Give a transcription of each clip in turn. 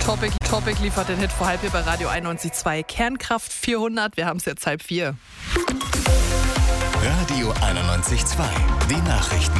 Topic liefert den Hit vor halb hier bei Radio 91.2. Kernkraft 400, wir haben es jetzt 3:30. Radio 91.2, die Nachrichten.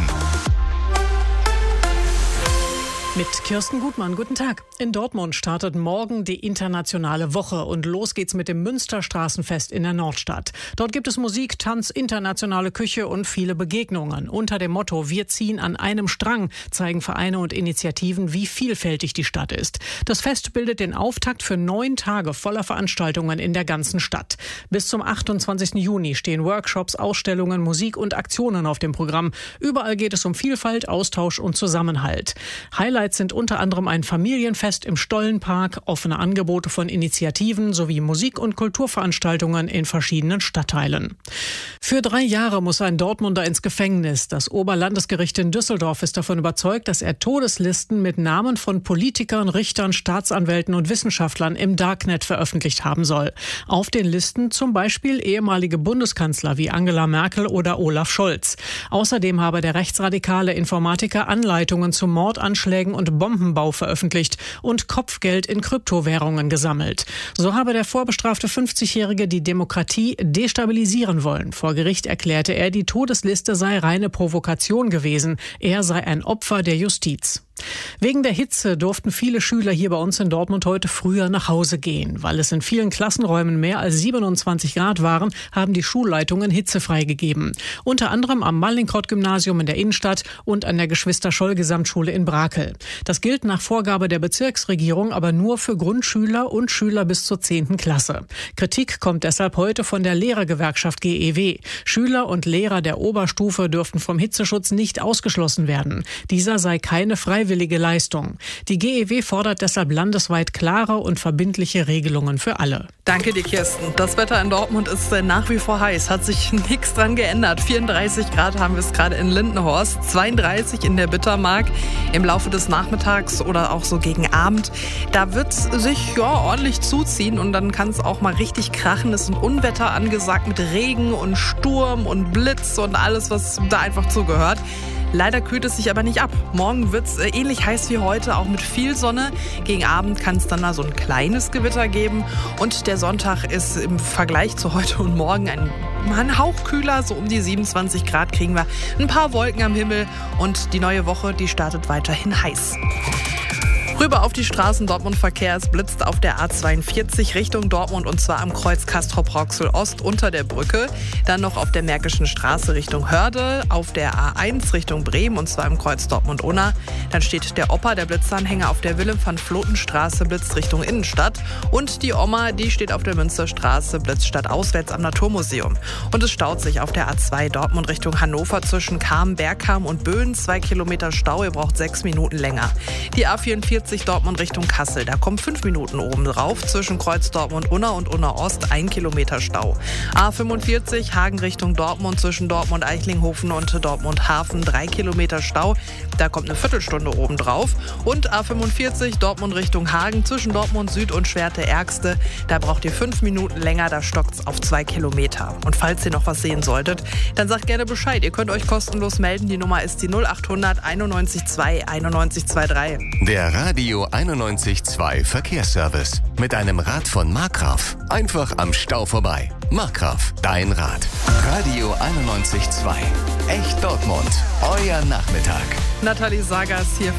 Mit Kirsten Gutmann, guten Tag. In Dortmund startet morgen die internationale Woche und los geht's mit dem Münsterstraßenfest in der Nordstadt. Dort gibt es Musik, Tanz, internationale Küche und viele Begegnungen. Unter dem Motto "Wir ziehen an einem Strang" zeigen Vereine und Initiativen, wie vielfältig die Stadt ist. Das Fest bildet den Auftakt für 9 Tage voller Veranstaltungen in der ganzen Stadt. Bis zum 28. Juni stehen Workshops, Ausstellungen, Musik und Aktionen auf dem Programm. Überall geht es um Vielfalt, Austausch und Zusammenhalt. Highlights sind unter anderem ein Familienfest im Stollenpark, offene Angebote von Initiativen sowie Musik- und Kulturveranstaltungen in verschiedenen Stadtteilen. Für 3 Jahre muss ein Dortmunder ins Gefängnis. Das Oberlandesgericht in Düsseldorf ist davon überzeugt, dass er Todeslisten mit Namen von Politikern, Richtern, Staatsanwälten und Wissenschaftlern im Darknet veröffentlicht haben soll. Auf den Listen zum Beispiel ehemalige Bundeskanzler wie Angela Merkel oder Olaf Scholz. Außerdem habe der rechtsradikale Informatiker Anleitungen zu Mordanschlägen und Bombenbau veröffentlicht und Kopfgeld in Kryptowährungen gesammelt. So habe der vorbestrafte 50-Jährige die Demokratie destabilisieren wollen. Vor Gericht erklärte er, die Todesliste sei reine Provokation gewesen. Er sei ein Opfer der Justiz. Wegen der Hitze durften viele Schüler hier bei uns in Dortmund heute früher nach Hause gehen. Weil es in vielen Klassenräumen mehr als 27 Grad waren, haben die Schulleitungen Hitze freigegeben. Unter anderem am Mallinckrodt-Gymnasium in der Innenstadt und an der Geschwister-Scholl-Gesamtschule in Brakel. Das gilt nach Vorgabe der Bezirksregierung aber nur für Grundschüler und Schüler bis zur 10. Klasse. Kritik kommt deshalb heute von der Lehrergewerkschaft GEW. Schüler und Lehrer der Oberstufe dürften vom Hitzeschutz nicht ausgeschlossen werden. Dieser sei keine freiwillige Leistung. Die GEW fordert deshalb landesweit klare und verbindliche Regelungen für alle. Danke dir, Kirsten. Das Wetter in Dortmund ist nach wie vor heiß. Hat sich nichts dran geändert. 34 Grad haben wir es gerade in Lindenhorst, 32 in der Bittermark. Im Laufe des Nachmittags oder auch so gegen Abend, da wird es sich ordentlich zuziehen und dann kann es auch mal richtig krachen. Es sind Unwetter angesagt mit Regen und Sturm und Blitz und alles, was da einfach zugehört. Leider kühlt es sich aber nicht ab. Morgen wird es ähnlich heiß wie heute, auch mit viel Sonne. Gegen Abend kann es dann mal so ein kleines Gewitter geben. Und der Sonntag ist im Vergleich zu heute und morgen ein Hauch kühler. So um die 27 Grad kriegen wir ein paar Wolken am Himmel. Und die neue Woche, die startet weiterhin heiß. Rüber auf die Straßen Dortmund-Verkehr. Es blitzt auf der A42 Richtung Dortmund und zwar am Kreuz Castrop-Rauxel Ost unter der Brücke. Dann noch auf der Märkischen Straße Richtung Hörde, auf der A1 Richtung Bremen und zwar im Kreuz Dortmund-Unna. Dann steht der Opa, der Blitzanhänger, auf der Willem-van-Floten-Straße, blitzt Richtung Innenstadt. Und die Oma, die steht auf der Münsterstraße, blitzt stadtauswärts am Naturmuseum. Und es staut sich auf der A2 Dortmund Richtung Hannover zwischen Kam, Bergkam und Böen. 2 Kilometer Stau, ihr braucht 6 Minuten länger. Die A44 Dortmund Richtung Kassel. Da kommen 5 Minuten oben drauf. Zwischen Kreuz Dortmund-Unna und Unna-Ost 1 Kilometer Stau. A45 Hagen Richtung Dortmund zwischen Dortmund-Eichlinghofen und Dortmund-Hafen 3 Kilometer Stau. Da kommt eine Viertelstunde oben drauf. Und A45 Dortmund Richtung Hagen zwischen Dortmund Süd und Schwerte-Ärgste. Da braucht ihr 5 Minuten länger. Da stockt's auf 2 Kilometer. Und falls ihr noch was sehen solltet, dann sagt gerne Bescheid. Ihr könnt euch kostenlos melden. Die Nummer ist die 0800 91 2 91 23. Der Radio 91.2 Verkehrsservice. Mit einem Rad von Markgraf. Einfach am Stau vorbei. Markgraf, dein Rad. Radio 91.2. Echt Dortmund. Euer Nachmittag. Nathalie Sagas hier